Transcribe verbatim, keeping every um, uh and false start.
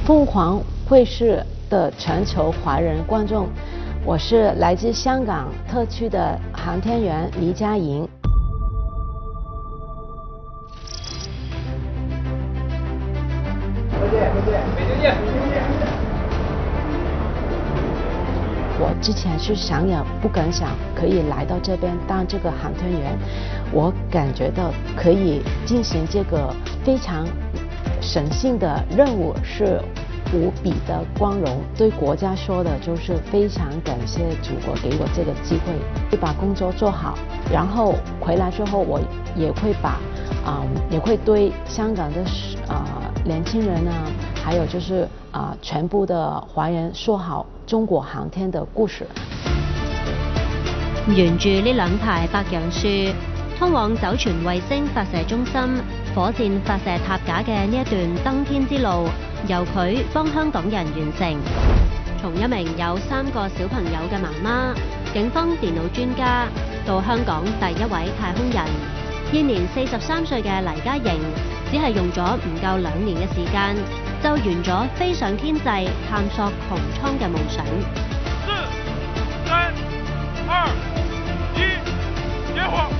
凤凰卫视的全球华人观众，我是来自香港特区的航天员黎嘉莹。 再见，再见，北京见，北京见。 我之前是想也不敢想可以来到这边当这个航天员，我感觉到可以进行这个非常神圣的任务是无比的光荣。对国家说的就是非常感谢祖国给我这个机会，会把工作做好，然后回来之后我也会把啊、嗯、也会对香港的啊、呃、年轻人啊，还有就是啊、呃、全部的华人说好中國航天嘅故事。 沿住呢兩排白楊樹，通往酒泉衛星發射中心、火箭發射塔架嘅呢一段登天之路，由佢幫香港人完成。從一名有三個小朋友嘅媽媽，警方電腦專家，到香港第一位太空人，現年四十三歲嘅黎嘉瑩，只係用咗唔夠兩年嘅時間，就完咗飛上天際探索穹蒼嘅夢想。 四、三、二、一，點火！